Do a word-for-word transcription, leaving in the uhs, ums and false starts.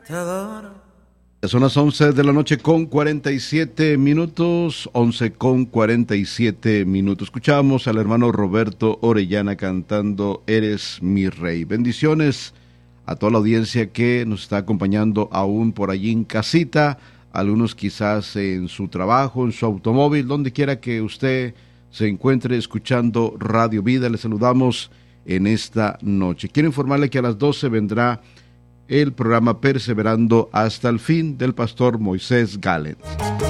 te adoro. Son las once de la noche con cuarenta y siete minutos, once con cuarenta y siete minutos. Escuchamos al hermano Roberto Orellana cantando Eres mi Rey. Bendiciones a toda la audiencia que nos está acompañando aún por allí en casita, algunos quizás en su trabajo, en su automóvil, donde quiera que usted se encuentre escuchando Radio Vida. Le saludamos en esta noche. Quiero informarle que a las doce vendrá el programa Perseverando hasta el fin del pastor Moisés Gallen.